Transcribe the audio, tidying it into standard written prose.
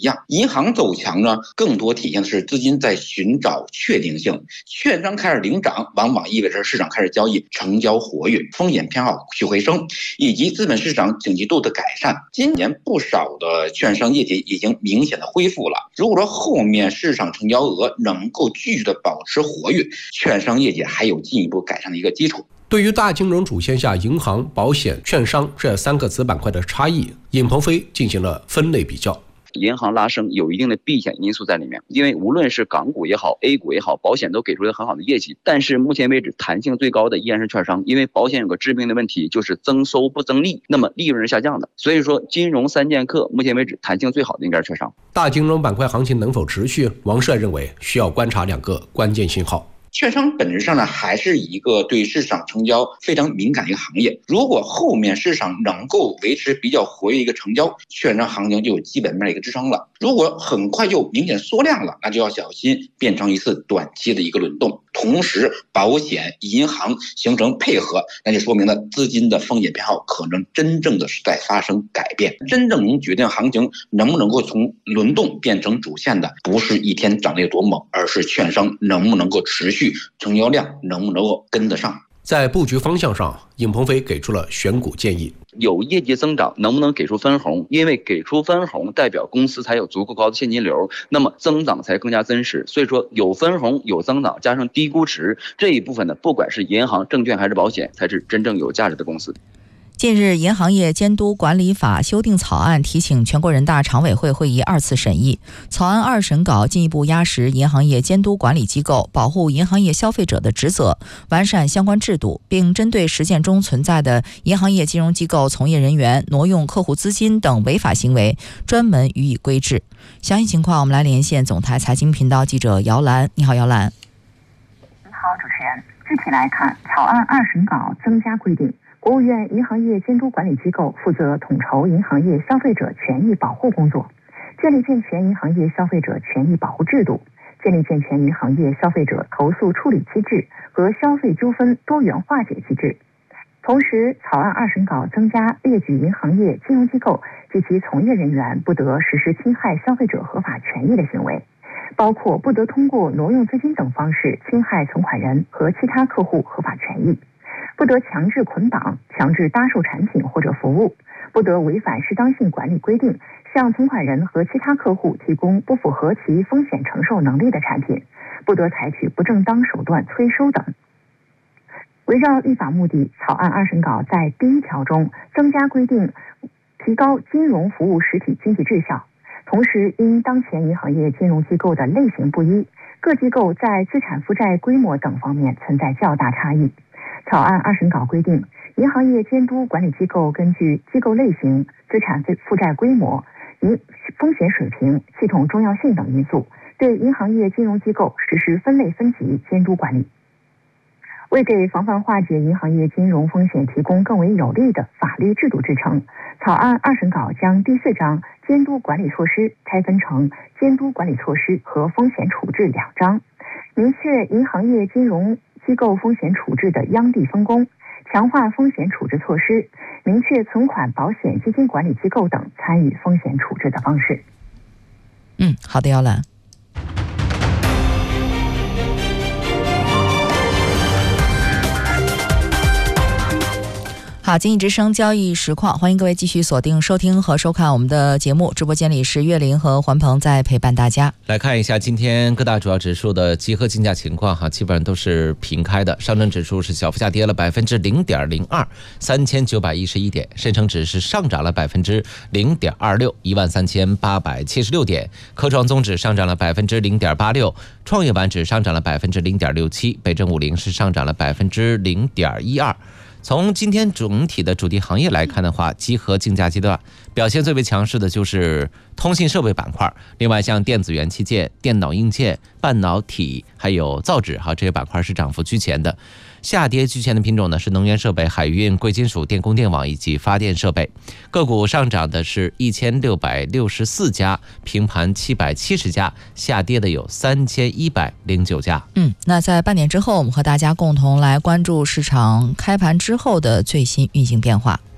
样。银行走强呢，更多体现的是资金在寻找确定性，券商开始领涨，往往意味着市场开始交易，成交活跃，风险偏好去回升，以及资本市场景气度的改善。今年不少的券商业绩已经明显的恢复了。如果说后面市场成交额能够继续的保持活跃，券商业绩还有进一步改善的一个基础。 对于大金融主线下银行、保险、券商这3个子板块的差异，尹鹏飞进行了分类比较。 银行拉升有一定的避险因素在里面，因为无论是港股也好 A 股也好，保险都给出了很好的业绩，但是目前为止弹性最高的依然是券商，因为保险有个致命的问题，就是增收不增利，那么利润是下降的，所以说金融3剑客目前为止弹性最好的应该是券商。 大金融板块行情能否持续？王帅认为需要观察2个关键信号。 券商本质上呢，还是一个对市场成交非常敏感的一个行业。如果后面市场能够维持比较活跃一个成交，券商行情就有基本面的一个支撑了。如果很快就明显缩量了，那就要小心变成一次短期的一个轮动。同时，保险、银行形成配合，那就说明了资金的风险偏好可能真正的是在发生改变。真正能决定行情能不能够从轮动变成主线的，不是一天涨得有多猛，而是券商能不能够持续，成交量能不能够跟得上。 在布局方向上，尹鹏飞给出了选股建议。 有业绩增长能不能给出分红，因为给出分红代表公司才有足够高的现金流，那么增长才更加真实。所以说有分红有增长加上低估值这一部分呢，不管是银行、证券还是保险，才是真正有价值的公司。 近日，银行业监督管理法修订草案提请全国人大常委会会议2次审议。草案2审稿进一步压实银行业监督管理机构保护银行业消费者的职责，完善相关制度，并针对实践中存在的银行业金融机构从业人员挪用客户资金等违法行为，专门予以规制。详细情况，我们来连线总台财经频道记者姚兰。你好，姚兰。 你好，主持人。具体来看，草案2审稿增加规定，国务院银行业监督管理机构负责统筹银行业消费者权益保护工作，建立健全银行业消费者权益保护制度，建立健全银行业消费者投诉处理机制和消费纠纷多元化解机制。同时，草案2审稿增加列举银行业金融机构及其从业人员不得实施侵害消费者合法权益的行为，包括不得通过挪用资金等方式侵害存款人和其他客户合法权益，不得强制捆绑、强制搭售产品或者服务，不得违反适当性管理规定，向存款人和其他客户提供不符合其风险承受能力的产品，不得采取不正当手段催收等。围绕立法目的，草案2审稿在第1条中增加规定，提高金融服务实体经济质效。同时，因当前银行业金融机构的类型不一，各机构在资产负债规模等方面存在较大差异。草案2审稿规定，银行业监督管理机构根据机构类型、资产负债规模、风险水平、系统重要性等因素，对银行业金融机构实施分类分级监督管理。为给防范化解银行业金融风险提供更为有力的法律制度支撑，草案2审稿将第4章监督管理措施拆分成监督管理措施和风险处置2章，明确银行业金融机构风险处置的央地分工，强化风险处置措施，明确存款保险基金管理机构等参与风险处置的方式。 好的，姚兰。好，经济之声交易实况，欢迎各位继续锁定收听和收看我们的节目。直播间里是岳林和环鹏在陪伴大家。 来看一下今天各大主要指数的集合竞价情况哈，基本上都是平开的。上证指数是小幅下跌了0.02%， 3911点；深成指是上涨了0.26%， 13876点；科创综指上涨了0.86%，创业板指上涨了0.67%，北证50是上涨了0.12%。从今天整体的主题行业来看的话，集合竞价阶段表现最为强势的就是通信设备板块，另外像电子元器件、电脑硬件、半导体还有造纸这些板块是涨幅居前的。下跌居前的品种呢是能源设备、海运、贵金属、电工电网以及发电设备。个股上涨的是1664家，平盘770家，下跌的有3109家。 那在半点之后，我们和大家共同来关注市场开盘之后的最新运行变化。